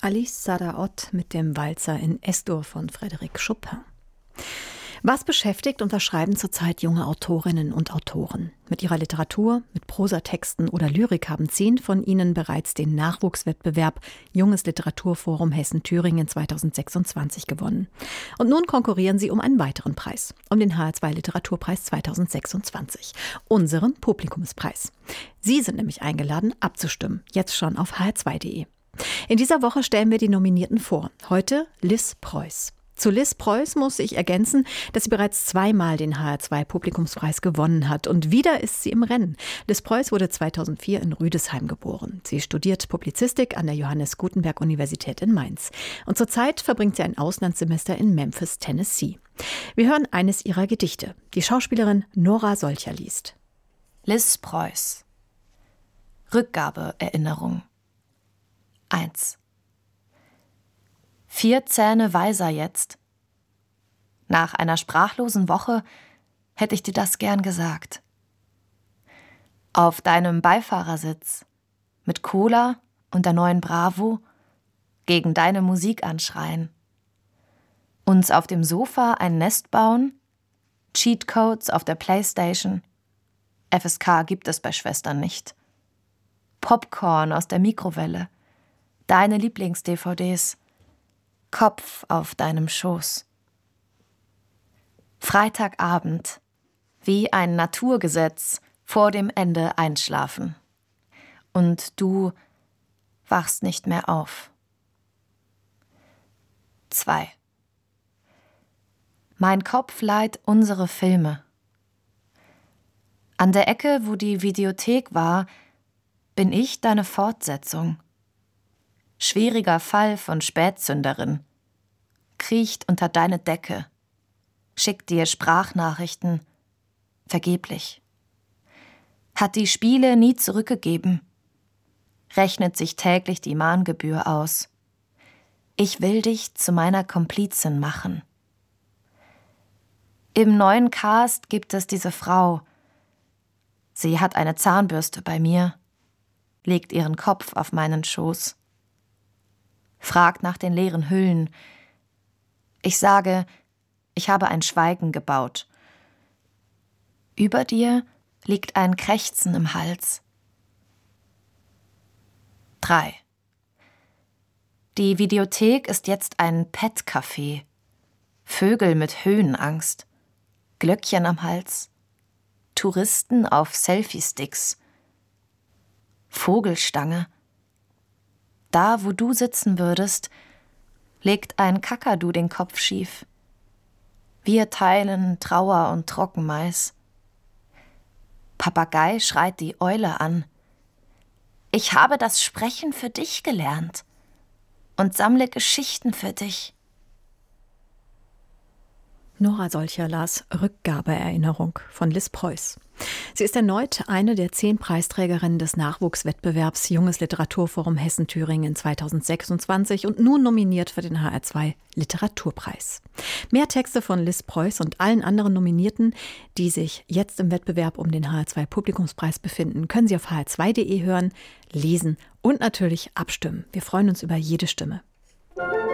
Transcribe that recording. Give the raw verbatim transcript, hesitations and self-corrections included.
Alice Sadaot mit dem Walzer in Es-Dur von Frédéric Chopin. Was beschäftigt und was schreiben zurzeit junge Autorinnen und Autoren? Mit ihrer Literatur, mit Prosatexten oder Lyrik haben zehn von ihnen bereits den Nachwuchswettbewerb Junges Literaturforum Hessen-Thüringen zweitausendsechsundzwanzig gewonnen. Und nun konkurrieren sie um einen weiteren Preis, um den H R zwei Literaturpreis zweitausendsechsundzwanzig, unseren Publikumspreis. Sie sind nämlich eingeladen, abzustimmen, jetzt schon auf h r zwei punkt d e. In dieser Woche stellen wir die Nominierten vor. Heute Liz Preuß. Zu Liz Preuß muss ich ergänzen, dass sie bereits zweimal den H R zwei Publikumspreis gewonnen hat. Und wieder ist sie im Rennen. Liz Preuß wurde zweitausendvier in Rüdesheim geboren. Sie studiert Publizistik an der Johannes Gutenberg Universität in Mainz. Und zurzeit verbringt sie ein Auslandssemester in Memphis, Tennessee. Wir hören eines ihrer Gedichte. Die Schauspielerin Nora Solcher liest. Liz Preuß. Rückgabeerinnerung. eins. Vier Zähne weiser jetzt. Nach einer sprachlosen Woche hätte ich dir das gern gesagt. Auf deinem Beifahrersitz, mit Cola und der neuen Bravo, gegen deine Musik anschreien. Uns auf dem Sofa ein Nest bauen, Cheatcodes auf der Playstation. F S K gibt es bei Schwestern nicht. Popcorn aus der Mikrowelle, deine Lieblings-D V Ds, Kopf auf deinem Schoß. Freitagabend, wie ein Naturgesetz, vor dem Ende einschlafen. Und du wachst nicht mehr auf. zwei. Mein Kopf leiht unsere Filme. An der Ecke, wo die Videothek war, bin ich deine Fortsetzung. Schwieriger Fall von Spätzünderin. Kriecht unter deine Decke. Schickt dir Sprachnachrichten. Vergeblich. Hat die Spiele nie zurückgegeben. Rechnet sich täglich die Mahngebühr aus. Ich will dich zu meiner Komplizin machen. Im neuen Cast gibt es diese Frau. Sie hat eine Zahnbürste bei mir, legt ihren Kopf auf meinen Schoß. Fragt nach den leeren Hüllen. Ich sage, ich habe ein Schweigen gebaut. Über dir liegt ein Krächzen im Hals. drei. Die Videothek ist jetzt ein Pet-Café. Vögel mit Höhenangst. Glöckchen am Hals. Touristen auf Selfie-Sticks. Vogelstange. Da, wo du sitzen würdest, legt ein Kakadu den Kopf schief. Wir teilen Trauer und Trockenmais. Papagei schreit die Eule an. Ich habe das Sprechen für dich gelernt und sammle Geschichten für dich. Nora Solcher las Rückgabeerinnerung von Liz Preuß. Sie ist erneut eine der zehn Preisträgerinnen des Nachwuchswettbewerbs Junges Literaturforum Hessen-Thüringen zweitausendsechsundzwanzig und nun nominiert für den H R zwei Literaturpreis. Mehr Texte von Liz Preuß und allen anderen Nominierten, die sich jetzt im Wettbewerb um den H R zwei Publikumspreis befinden, können Sie auf h r zwei punkt d e hören, lesen und natürlich abstimmen. Wir freuen uns über jede Stimme.